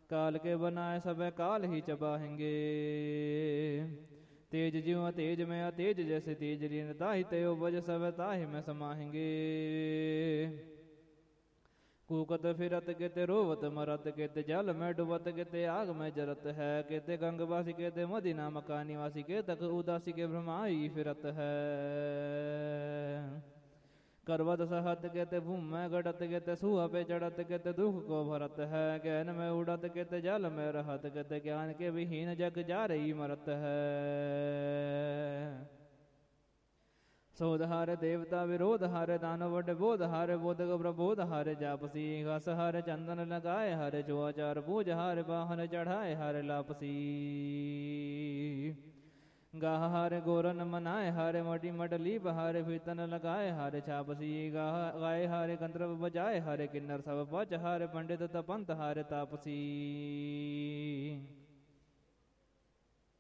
काल के बनाए सबे काल ही चबाहेंगे। तेज जीव तेज में अतेज जैसे तेज रीन ताहि तयो बज सब ताहि में समाहेंगे। कूकत फिरत केते रोवत मरत केते जल में डुबत केते आग में जरत है। केते गंगवासी केते मदीना मका निवासी के तक उदासी के भ्रमाई फिरत है। करवत सहत केते भूम में गड़त केते सुहा पे चढ़त केते दुख को भरत है। गहन में उड़त केते जल में रहत केते ज्ञान के विहीन जग जा रही मरत है। सोध हारे देवता विरोध हारे दानव वड बोध हारे बोधक प्रबोध हारे जापसी। घस हारे चंदन लगाए हारे चुआचार पूज हारे वाहन चढ़ाए हारे लापसी। गाह हारे गोरन मनाए हारे मटी मटली बहारे फीतन लगाए हारे छापसी। गाए हारे गंधर्व बजाए हारे किन्नर सब पच हारे पंडित तपंत हारे तापसी।